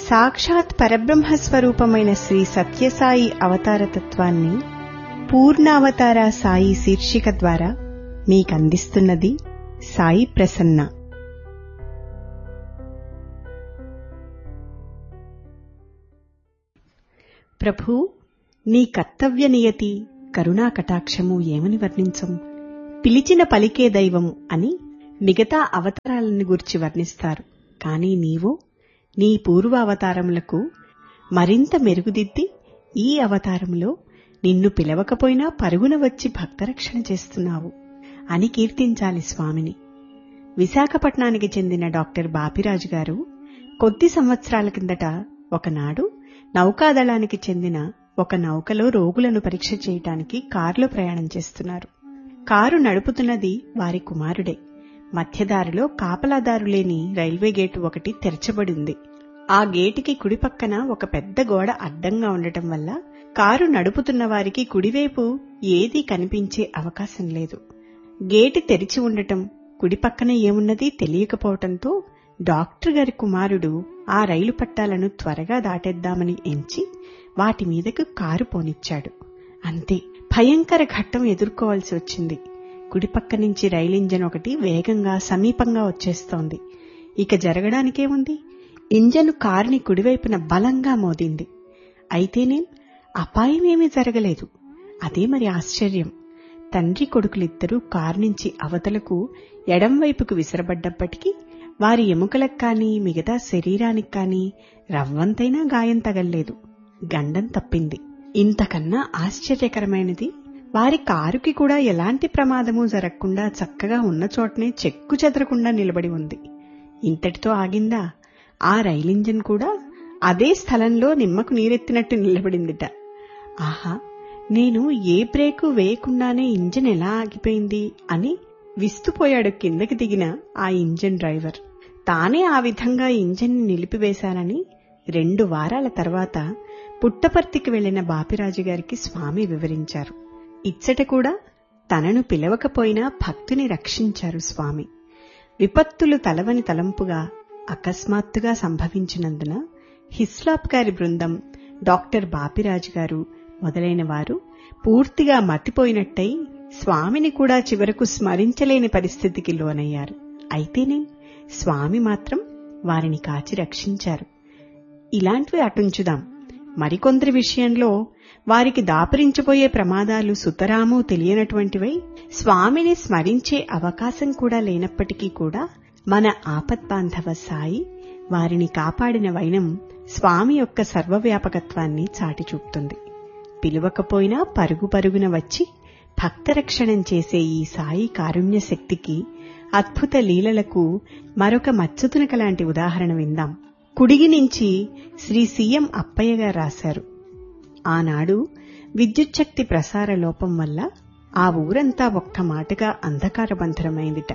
సాక్షాత్ పరబ్రహ్మస్వరూపమైన శ్రీ సత్యసాయి అవతారతత్వాన్ని పూర్ణావతార సాయి శీర్షిక ద్వారా మీకందిస్తున్నది సాయి ప్రసన్న. ప్రభూ, నీ కర్తవ్య నియతి కరుణా కటాక్షము ఏమని వర్ణించం. పిలిచిన పలికే దైవం అని మిగతా అవతారాలను గురించి వర్ణిస్తారు. కాని నీవు నీ పూర్వ అవతారములకు మరింత మెరుగుదిద్ది ఈ అవతారంలో నిన్ను పిలవకపోయినా పరుగున వచ్చి భక్తరక్షణ చేస్తున్నావు అని కీర్తించాలి స్వామిని. విశాఖపట్నానికి చెందిన డాక్టర్ బాపిరాజు గారు కొద్ది సంవత్సరాల కిందట ఒకనాడు నౌకాదళానికి చెందిన ఒక నౌకలో రోగులను పరీక్ష చేయటానికి కారులో ప్రయాణం చేస్తున్నారు. కారు నడుపుతున్నది వారి కుమారుడే. మధ్యదారిలో కాపలాదారు లేని రైల్వే గేటు ఒకటి తెరచబడింది. ఆ గేటుకి కుడిపక్కన ఒక పెద్ద గోడ అడ్డంగా ఉండటం వల్ల కారు నడుపుతున్న వారికి కుడివైపు ఏదీ కనిపించే అవకాశం లేదు. గేటు తెరిచి ఉండటం, కుడిపక్కన ఏమున్నది తెలియకపోవటంతో డాక్టర్ గారి కుమారుడు ఆ రైలు పట్టాలను త్వరగా దాటేద్దామని ఎంచి వాటి మీదకు కారు పోనిచ్చాడు. అంతే, భయంకర ఘట్టం ఎదుర్కోవాల్సి వచ్చింది. కుడిపక్క నుంచి రైలు ఇంజన్ ఒకటి వేగంగా సమీపంగా వచ్చేస్తోంది. ఇక జరగడానికేముంది, ఇంజను కారుని కుడివైపున బలంగా మోదింది. అయితేనేం అపాయమేమీ జరగలేదు. అదే మరి ఆశ్చర్యం. తండ్రి కొడుకులిద్దరూ కారు నుంచి అవతలకు ఎడంవైపుకు విసరబడ్డప్పటికీ వారి ఎముకలకు కానీ మిగతా శరీరానికి కానీ రవ్వంతైనా గాయం తగల్లేదు. గండం తప్పింది. ఇంతకన్నా ఆశ్చర్యకరమైనది, వారి కారుకి కూడా ఎలాంటి ప్రమాదమూ జరగకుండా చక్కగా ఉన్న చోటనే చెక్కు చెదరకుండా నిలబడి ఉంది. ఇంతటితో ఆగిందా? ఆ రైలింజన్ కూడా అదే స్థలంలో నిమ్మకు నీరెత్తినట్టు నిలబడిందిట. ఆహా, నేను ఏ బ్రేకు వేయకుండానే ఇంజన్ ఎలా ఆగిపోయింది అని విస్తుపోయాడు కిందకి దిగిన ఆ ఇంజన్ డ్రైవర్. తానే ఆ విధంగా ఇంజన్ని నిలిపివేశానని 2 వారాల తర్వాత పుట్టపర్తికి వెళ్లిన బాపిరాజు గారికి స్వామి వివరించారు. ఇచ్చట కూడా తనను పిలవకపోయినా భక్తుని రక్షించారు స్వామి. విపత్తులు తలవని తలంపుగా అకస్మాత్తుగా సంభవించినందున హిస్లాప్ గారి బృందం, డాక్టర్ బాపిరాజు గారు మొదలైన వారు పూర్తిగా మతిపోయినట్టయి స్వామిని కూడా చివరకు స్మరించలేని పరిస్థితికి లోనయ్యారు. అయితేనేం స్వామి మాత్రం వారిని కాచి రక్షించారు. ఇలాంటివి అటుంచుదాం. మరికొందరి విషయంలో వారికి దాపరించిపోయే ప్రమాదాలు సుతరామూ తెలియనటువంటివై స్వామిని స్మరించే అవకాశం కూడా లేనప్పటికీ కూడా మన ఆపద్బాంధవ సాయి వారిని కాపాడిన వైనం స్వామి యొక్క సర్వవ్యాపకత్వాన్ని చాటి చూపుతుంది. పిలువకపోయినా పరుగు పరుగున వచ్చి భక్తరక్షణం చేసే ఈ సాయి కారుణ్య శక్తికి, అద్భుత లీలలకు మరొక మచ్చుతునక లాంటి ఉదాహరణ విందాం. కుడిగి నుంచి శ్రీ సిఎం అప్పయ్య గారు రాశారు. ఆనాడు విద్యుచ్ఛక్తి ప్రసార లోపం వల్ల ఆ ఊరంతా ఒక్క మాటగా అంధకారబంధరమైందిట.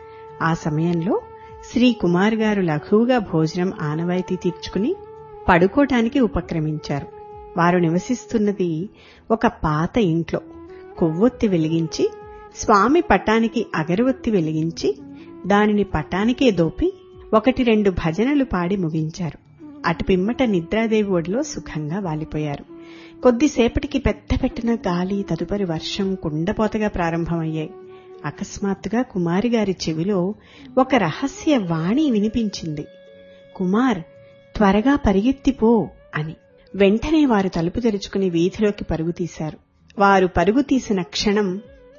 ఆ సమయంలో శ్రీ కుమార్ గారు లఘువుగా భోజనం ఆనవాయితీ తీర్చుకుని పడుకోటానికి ఉపక్రమించారు. వారు నివసిస్తున్నది ఒక పాత ఇంట్లో. కొవ్వొత్తి వెలిగించి స్వామి పటానికి అగరవత్తి వెలిగించి దానిని పటానికే దోపి 1-2 భజనలు పాడి ముగించారు. అటు పిమ్మట నిద్రాదేవి ఒడిలో సుఖంగా వాలిపోయారు. కొద్దిసేపటికి పెద్ద పెట్టిన గాలి, తదుపరి వర్షం కుండపోతగా ప్రారంభమయ్యాయి. అకస్మాత్తుగా కుమారి గారి చెవిలో ఒక రహస్య వాణి వినిపించింది. కుమార్, త్వరగా పరిగెత్తిపో అని. వెంటనే వారు తలుపు తెరుచుకుని వీధిలోకి పరుగు తీశారు. వారు పరుగు తీసిన క్షణం,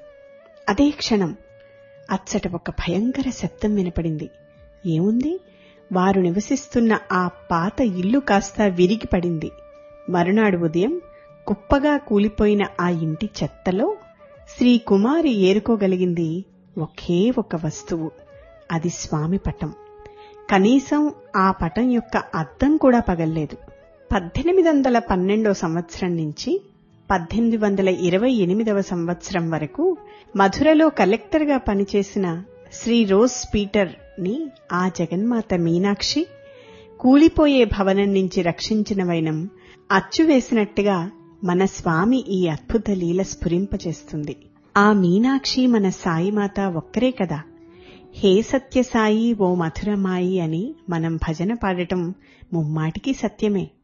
అదే క్షణం అచ్చట ఒక భయంకర శబ్దం వినపడింది. ఏముంది? వారు నివసిస్తున్న ఆ పాత ఇల్లు కాస్త విరిగి పడింది. మరునాడు ఉదయం కుప్పగా కూలిపోయిన ఆ ఇంటి చెత్తలో శ్రీ కుమారి ఏరుకోగలిగింది ఒకే ఒక వస్తువు. అది స్వామి పటం. కనీసం ఆ పటం యొక్క అద్దం కూడా పగల్లేదు. 1812 సంవత్సరం నుంచి 1828 సంవత్సరం వరకు మధురలో కలెక్టర్గా పనిచేసిన శ్రీ రోజ్ పీటర్ ని ఆ జగన్మాత మీనాక్షి కూలిపోయే భవనం నుంచి రక్షించిన వైనం అచ్చువేసినట్టుగా మన స్వామి ఈ అద్భుత లీల స్ఫురింపచేస్తుంది. ఆ మీనాక్షి మన సాయిమాత ఒక్కరే కదా. హే సత్యసాయి ఓ మధురమాయి అని మనం భజన పాడటం ముమ్మాటికి సత్యమే.